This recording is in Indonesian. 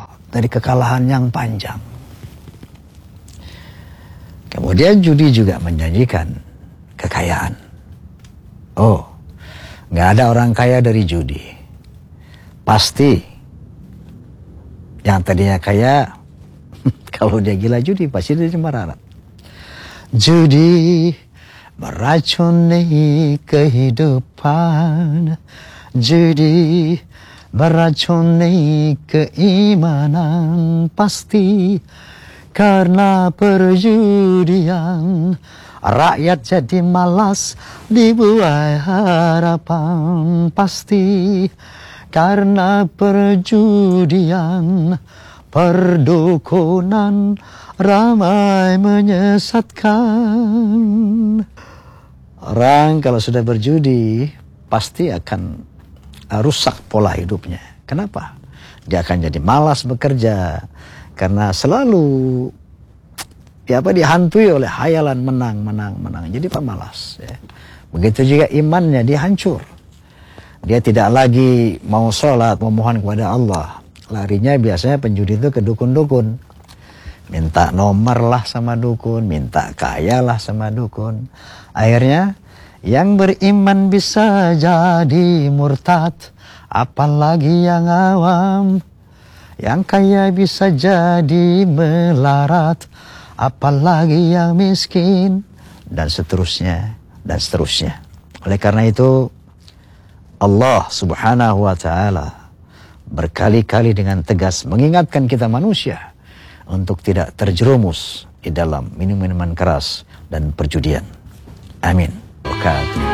dari kekalahan yang panjang. Kemudian judi juga menjanjikan kekayaan. Oh, nggak ada orang kaya dari judi. Pasti yang tadinya kaya, kalau dia gila judi pasti dia merarat. Judi meracuni kehidupan, judi meracuni keimanan, pasti karena perjudian rakyat jadi malas, dibuai harapan, pasti karena perjudian perdukunan ramai menyesatkan. Orang kalau sudah berjudi pasti akan rusak pola hidupnya. Kenapa? Dia akan jadi malas bekerja karena selalu dihantui oleh hayalan menang. Jadi pemalas. Ya. Begitu juga imannya dia hancur. Dia tidak lagi mau sholat, memohon kepada Allah. Larinya biasanya penjudi itu ke dukun-dukun. Minta nomor lah sama dukun, minta kaya lah sama dukun. Akhirnya yang beriman bisa jadi murtad, apalagi yang awam. Yang kaya bisa jadi melarat, apalagi yang miskin, dan seterusnya, dan seterusnya. Oleh karena itu, Allah Subhanahu wa ta'ala berkali-kali dengan tegas mengingatkan kita manusia untuk tidak terjerumus di dalam minum-minuman keras dan perjudian. Amin.